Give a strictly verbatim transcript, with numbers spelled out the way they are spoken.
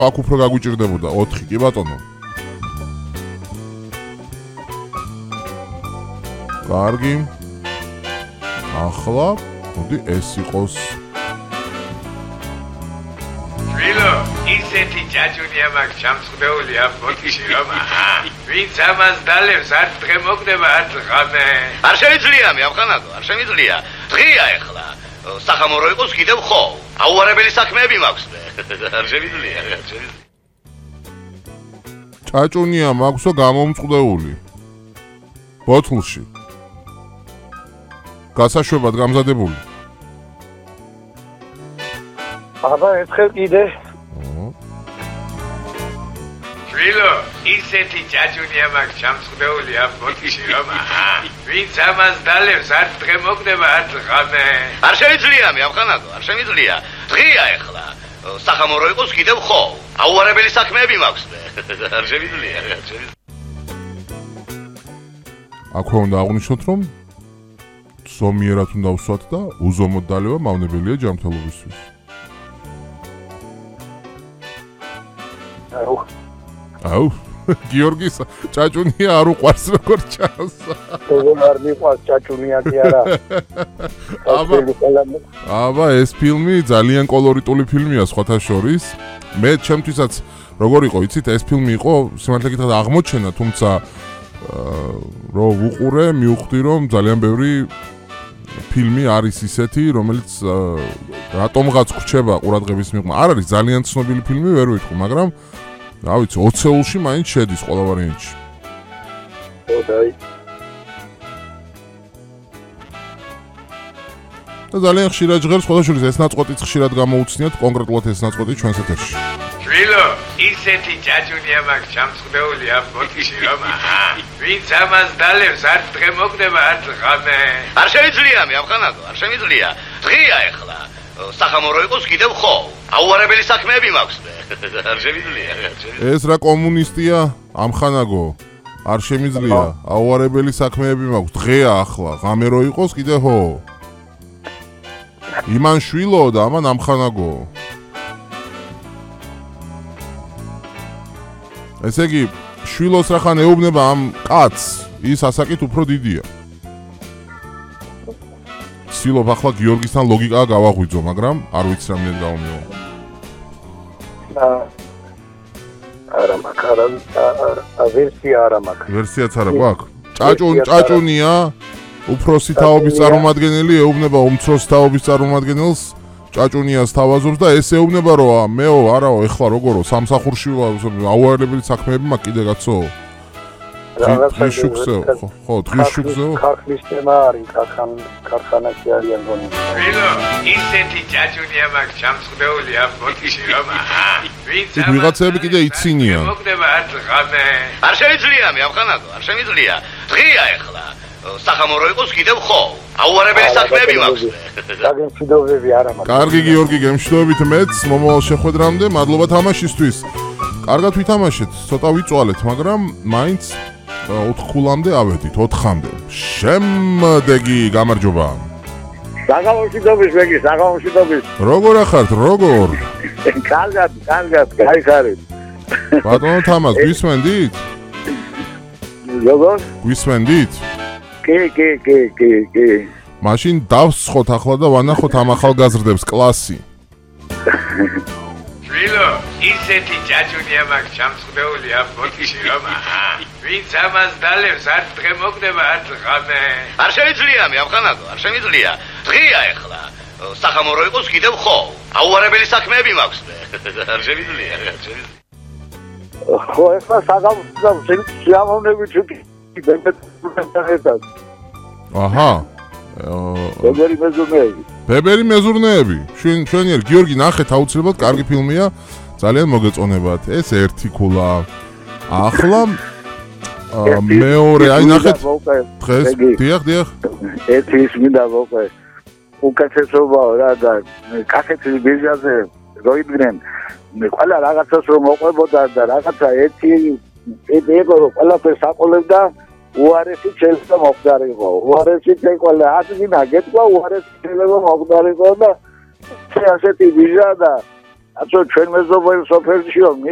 აქ უფრო გაგვიჭირდებოდა ოთხი, კი ბატონო. კარგი. ახლა, მოდი ეს იყოს. ვილო, ისეთი ჯაჯუნია მაგ ჩამწყვდეული ამ ბოთში რომ აჰა. ვინც ამას დალევს, არც დღე მოგდება, არც ღამე. არ შეიძლება მე ამხანაგო, არ შემიძლია. დღეა ეხლა. სახამორო იყოს კიდევ ხო? აუარებელი საქმეები მაქვს მე. არ შემიძლია, არ შემიძლია. ჭაჭუნია მაქვსო გამომწყვდეული. ბოთლში. გასაშვებად გამზადებული. აბა ერთხელ კიდე. ვილო, ისეთი ჯაჯუნია მაგ ჩამწყვდეული ამ ბოთში რომ აჰა. ვინც ამას დალევს, არც დღე მოგდება, არც ღამე. არ შეიძლება მე ამხანაგო, არ შემიძლია. დღეა ეხლა. სახამორო იყოს კიდევ ხო? აუარებელი საქმეები მაქვს მე. არ შემიძლია, არ შემიძლია. აქვე უნდა აღვნიშნოთ, რომ ზომიერად უნდა ვსვათ და უზომოდ დალევა მავნებელია ჯანმრთელობისთვის. აუ. აუ, გიორგის ჭაჭუნია არ უყვარს როგორ ჩანს. როგორ არ მიყვარს ჭაჭუნია კი არა. აბა, აბა ეს ფილმი ძალიან კოლორიტული ფილმია სხვათა შორის. მე ჩემთვისაც როგორ იყო, იცით, ეს ფილმი იყო სიმართლე გითხრათ აღმოჩენა, თუმცა რო ვუყურე, მივხვდი რომ ძალიან ბევრი ფილმი არის ისეთი, რომელიც რატომღაც ხრჩება ყურადღების მიღმა. არ არის ძალიან ცნობილი ფილმი, ვერ ვიტყვი, მაგრამ რა ვიცი, ოცეულში მაინც შედის ყველა ვარიანტში. ოდაი. და ძალიან ხშირად ჟღერს, სხვათა შორის ეს ნაწყვეტიც ხშირად გამოუცნიათ, კონკრეტულად ეს ნაწყვეტი ჩვენს ეთერში. ვილო, ისეთი ჯაჯუნია მაგ ჩამწყვდეული ამ ბოთში რომ აჰა. ვინც ამას დალევს, არც დღე მოგდება, არც ღამე. არ შეიძლება მე ამხანაგო, არ შემიძლია. დღეა ეხლა. სახამორო იყოს კიდევ ხო? აუარებელი საქმეები მაქვს მე. არ შემიძლია, არ შემიძლია. ეს რა კომუნისტია? ამხანაგო. არ შემიძლია. აუარებელი საქმეები მაქვს. დღეა ახლა. ღამე რო იყოს კიდე ხო? იმან შვილო და ამან ამხანაგო. ესე იგი, შვილოს რახან ეუბნება ამ კაცს, ის ასაკით უფრო დიდია. ცდილობ ახლა გიორგისთან ლოგიკა გავაღვიძო, მაგრამ არ ვიცი რამდენი გავამეო. არა მაქვს, არა ვერსია არა მაქვს. ვერსიაც არა გვაქვს. ჭაჭუნ ჭაჭუნია უფროსი თაობის წარმომადგენელი ეუბნება უმცროს თაობის წარმომადგენელს, ჭაჭუნიას თავაზობს და ეს ეუბნება რომ მეო, არაო, ეხლა როგორო სამსახურში აუარებელი საქმეები მაქვს კიდე კაცო. დღის შუქზე, ხო, დღის შუქზე. ქარხნის თემა არის, ქარხანაში არიან გონი. ვილო, ისეთი ჯაჯუნია მაგ ჩამწყვდეული ამ ბოთში რომ აჰა. ვინც იქ ვიღაცები კიდე იცინიან. მოგდება, არც ღამე. არ შეიძლება მე ამხანაგო, არ შემიძლია. დღეა ეხლა. სახამორო იყოს კიდევ ხო? აუარებელი საქმეები მაქვს მე. დაგემშვიდობები არა მაქვს. კარგი გიორგი, გემშვიდობით მეც მომავალ შეხვედრამდე, მადლობა თამაშისთვის. კარგად ვითამაშეთ, ცოტა ვიწვალეთ, მაგრამ მაინც ოთხ ქულამდე ავედით, ოთხამდე. შემდეგი გამარჯობა. საგამომშვიდობის მეგი, საგამომშვიდობის. როგორ ახართ, როგორ? კარგად, კარგად, გაიხარეთ. ბატონო თამაზ, გვისმენდით? როგორ? გვისმენდით? კი, კი, კი, კი, კი. მაშინ დავსხოთ ახლა და ვანახოთ ამ ახალგაზრდებს კლასი. ვილო, ისეთი ჯაჯუნია მაგ ჩამწყვდეული ამ ბოთში რომ აჰა. ვინც ამას დალევს, არც დღე მოგდება, არც ღამე. არ შეიძლება მე ამხანაგო, არ შემიძლია. დღეა ეხლა. სახამორო იყოს კიდევ ხო? აუარებელი საქმეები მაქვს მე. არ შემიძლია, არ შემიძლია. ხო, ეხლა საგამომშვიდობის შეამოვნები ჩუკი. აჰა. ბებერი მეზურნეები. ბებერი მეზურნეები. ჩვენ ჩვენიერ გიორგი ნახეთ აუცილებლად კარგი ფილმია. ძალიან მოგეწონებათ. ეს ერთი ქულა. ახლა მეორე, აი ნახეთ. დღეს დიახ, დიახ. ერთი ის მინდა მოყვე. უკეთესობაა რა და კახეთის ბიზნესზე როიდგნენ. მე ყველა რაღაცას რომ მოყვებოდა და რაღაცა ერთი ego ყველაფერს აყოლებდა უარესი შეიძლება მოხდარიყო. უარესი შეიძლება აზრინა გეტყვა უარესი შეიძლება მოხდარიყო და ასეთი ვიზა და აცო ჩვენ მეზობელ სოფელშიო